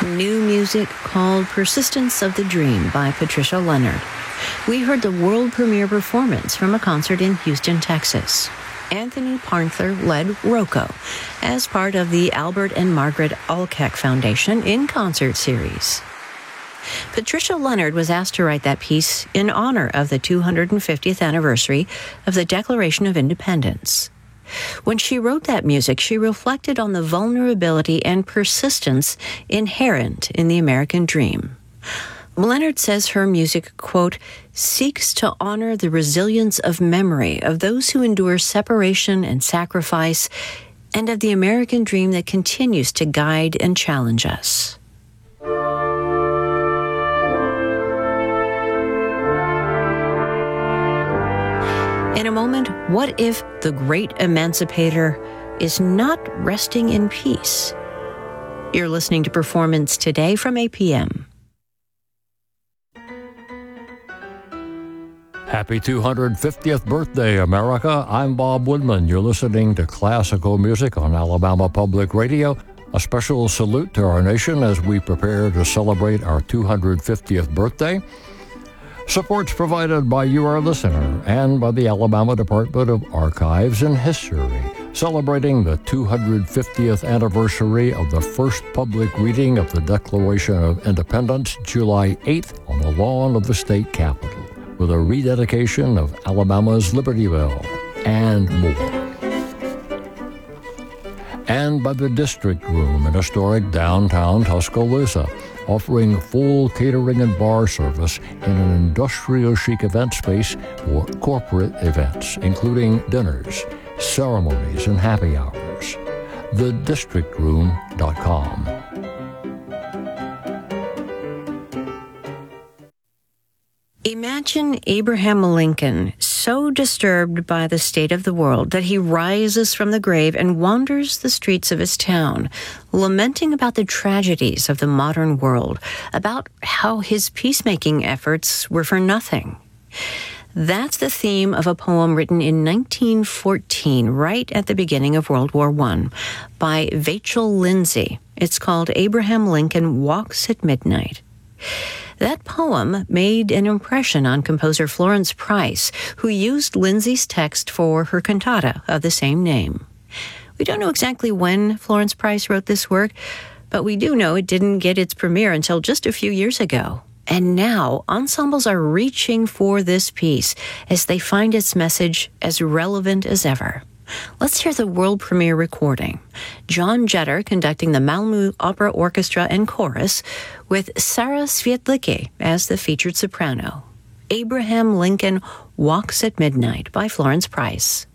New music called Persistence of the Dream by Patricia Leonard. We heard the world premiere performance from a concert in Houston, Texas. Anthony Parnther led Rocco as part of the Albert and Margaret Alkeck Foundation in Concert series. Patricia Leonard was asked to write that piece in honor of the 250th anniversary of the Declaration of Independence. When she wrote that music, she reflected on the vulnerability and persistence inherent in the American dream. Leonard says her music, quote, seeks to honor the resilience of memory of those who endure separation and sacrifice, and of the American dream that continues to guide and challenge us. In a moment, what if the great emancipator is not resting in peace? You're listening to Performance Today from APM. Happy 250th birthday, America. I'm Bob Woodman. You're listening to classical music on Alabama Public Radio. A special salute to our nation as we prepare to celebrate our 250th birthday. Support's provided by you, our listener, and by the Alabama Department of Archives and History, celebrating the 250th anniversary of the first public reading of the Declaration of Independence, July 8th, on the lawn of the state capitol, with a rededication of Alabama's Liberty Bell, and more. And by the District Room in historic downtown Tuscaloosa, offering full catering and bar service in an industrial chic event space for corporate events, including dinners, ceremonies, and happy hours. TheDistrictRoom.com. Imagine Abraham Lincoln so disturbed by the state of the world that he rises from the grave and wanders the streets of his town, lamenting about the tragedies of the modern world, about how his peacemaking efforts were for nothing. That's the theme of a poem written in 1914, right at the beginning of World War I, by Vachel Lindsay. It's called Abraham Lincoln Walks at Midnight. That poem made an impression on composer Florence Price, who used Lindsay's text for her cantata of the same name. We don't know exactly when Florence Price wrote this work, but we do know it didn't get its premiere until just a few years ago. And now, ensembles are reaching for this piece as they find its message as relevant as ever. Let's hear the world premiere recording. John Jetter conducting the Malmö Opera Orchestra and Chorus with Sarah Svietlicki as the featured soprano. Abraham Lincoln Walks at Midnight by Florence Price.